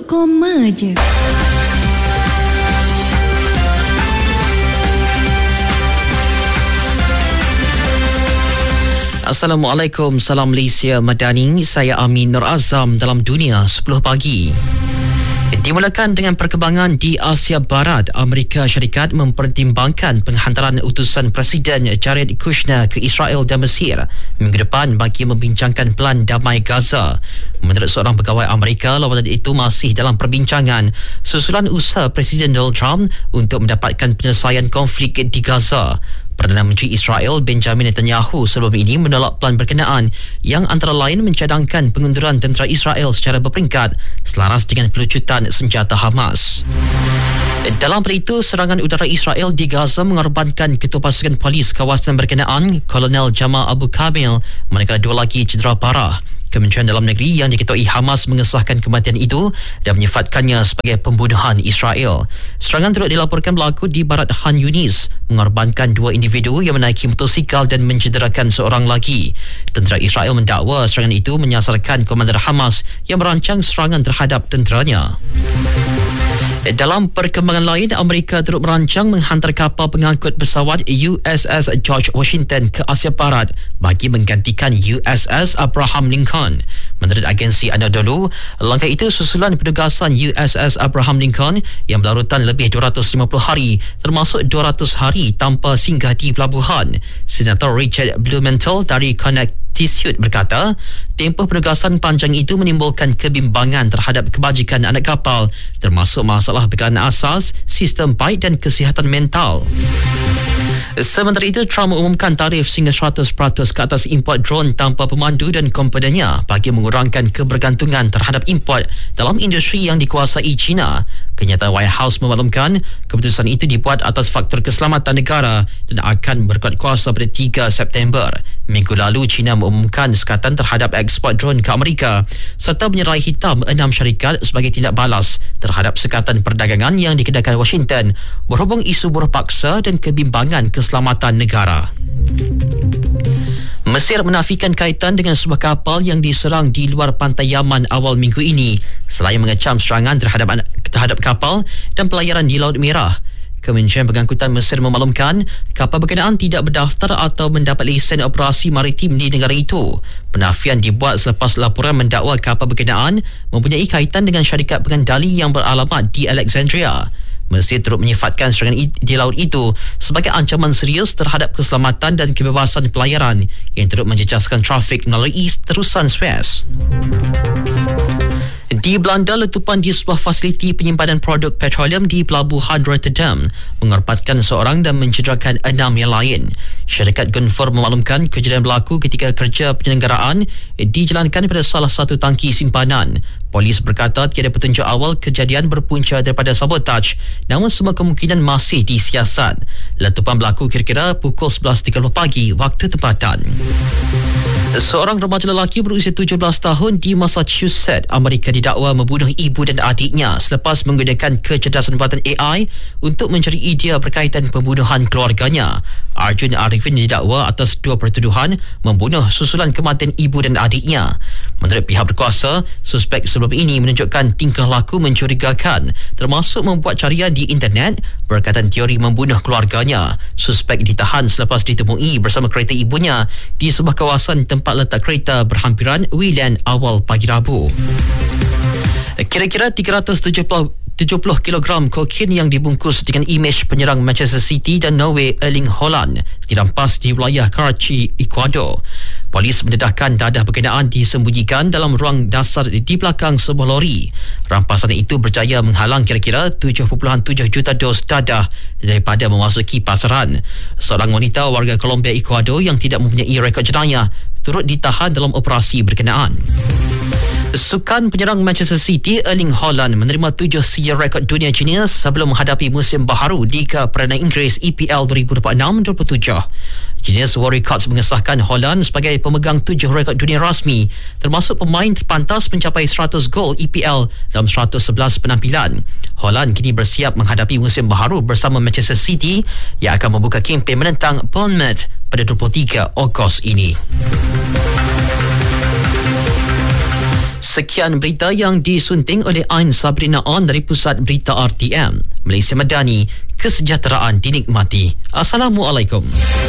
Cukup koma je. Assalamualaikum, salam Malaysia Madani. Saya Amin Nur Azam dalam Dunia 10 Pagi. Dimulakan dengan perkembangan di Asia Barat. Amerika Syarikat mempertimbangkan penghantaran utusan Presiden Jared Kushner ke Israel dan Mesir minggu depan bagi membincangkan pelan damai Gaza. Menurut seorang pegawai Amerika, lawatan itu masih dalam perbincangan susulan usaha Presiden Donald Trump untuk mendapatkan penyelesaian konflik di Gaza. Perdana Menteri Israel Benjamin Netanyahu sebelum ini menolak pelan berkenaan yang antara lain mencadangkan pengunduran tentera Israel secara berperingkat selaras dengan pelucutan senjata Hamas. Dalam pada itu, serangan udara Israel di Gaza mengorbankan Ketua Pasukan Polis kawasan berkenaan, Kolonel Jamal Abu Kamil, manakala dua lagi cedera parah. Kementerian Dalam Negeri yang diketuai Hamas mengesahkan kematian itu dan menyifatkannya sebagai pembunuhan Israel. Serangan turut dilaporkan berlaku di barat Khan Yunis, mengorbankan dua individu yang menaiki motosikal dan mencederakan seorang lagi. Tentera Israel mendakwa serangan itu menyasarkan komander Hamas yang merancang serangan terhadap tenteranya. Dalam perkembangan lain, Amerika turut merancang menghantar kapal pengangkut pesawat USS George Washington ke Asia Barat bagi menggantikan USS Abraham Lincoln. Menurut agensi Anadolu, langkah itu susulan penugasan USS Abraham Lincoln yang berlarutan lebih 250 hari termasuk 200 hari tanpa singgah di pelabuhan. Senator Richard Blumenthal dari Connecticut berkata, tempoh penugasan panjang itu menimbulkan kebimbangan terhadap kebajikan anak kapal termasuk masalah bekalan asas, sistem baik dan kesihatan mental. Sementara itu, Trump mengumumkan tarif sehingga 100% ke atas import drone tanpa pemandu dan komponennya bagi mengurangkan kebergantungan terhadap import dalam industri yang dikuasai China. Kenyataan White House memaklumkan keputusan itu dibuat atas faktor keselamatan negara dan akan berkuat kuasa pada 3 September. Minggu lalu, China mengumumkan sekatan terhadap ekspor drone ke Amerika serta menyerai hitam 6 syarikat sebagai tindak balas terhadap sekatan perdagangan yang dikenakan Washington berhubung isu buruh paksa dan kebimbangan keselamatan negara. Mesir menafikan kaitan dengan sebuah kapal yang diserang di luar pantai Yaman awal minggu ini selain mengecam serangan terhadap kapal dan pelayaran di Laut Merah. Kementerian Pengangkutan Mesir memaklumkan kapal berkenaan tidak berdaftar atau mendapat lesen operasi maritim di negara itu. Penafian dibuat selepas laporan mendakwa kapal berkenaan mempunyai kaitan dengan syarikat pengendali yang beralamat di Alexandria. Mesir turut menyifatkan serangan di laut itu sebagai ancaman serius terhadap keselamatan dan kebebasan pelayaran yang turut menjejaskan trafik melalui terusan Suez. Di Belanda, letupan di sebuah fasiliti penyimpanan produk petroleum di Pelabuhan Rotterdam mengorbankan seorang dan mencederakan 6 yang lain. Syarikat Gunvor memaklumkan kejadian berlaku ketika kerja penyelenggaraan dijalankan pada salah satu tangki simpanan. Polis berkata tiada petunjuk awal kejadian berpunca daripada sabotaj, namun semua kemungkinan masih disiasat. Letupan berlaku kira-kira pukul 11.30 pagi waktu tempatan. Seorang remaja lelaki berusia 17 tahun di Massachusetts, Amerika didakwa membunuh ibu dan adiknya selepas menggunakan kecerdasan buatan AI untuk mencari idea berkaitan pembunuhan keluarganya. Arjun Arifin didakwa atas 2 pertuduhan membunuh susulan kematian ibu dan adiknya. Menurut pihak berkuasa, suspek sebelum ini menunjukkan tingkah laku mencurigakan termasuk membuat carian di internet berkaitan teori membunuh keluarganya. Suspek ditahan selepas ditemui bersama kereta ibunya di sebuah kawasan tempat letak kereta berhampiran Wheeland awal pagi Rabu. Kira-kira 370 kg kokain yang dibungkus dengan imej penyerang Manchester City dan Norway Erling Haaland dirampas di wilayah Karachi, Ecuador. Polis mendedahkan dadah berkenaan disembunyikan dalam ruang dasar di belakang sebuah lori. Rampasan itu berjaya menghalang kira-kira 7.7 juta dos dadah daripada memasuki pasaran. Seorang wanita warga Colombia, Ecuador yang tidak mempunyai rekod jenayah turut ditahan dalam operasi berkenaan. Sukan penyerang Manchester City Erling Haaland menerima 7 sial rekod dunia junior sebelum menghadapi musim baharu Liga Perdana Inggeris EPL 2026-27. Guinness World Records mengesahkan Haaland sebagai pemegang 7 rekod dunia rasmi termasuk pemain terpantas mencapai 100 gol EPL dalam 111 penampilan. Haaland kini bersiap menghadapi musim baharu bersama Manchester City yang akan membuka kempen menentang Bournemouth pada 23 Ogos ini. Sekian berita yang disunting oleh Ain Sabrina On dari Pusat Berita RTM. Malaysia Madani, kesejahteraan dinikmati. Assalamualaikum.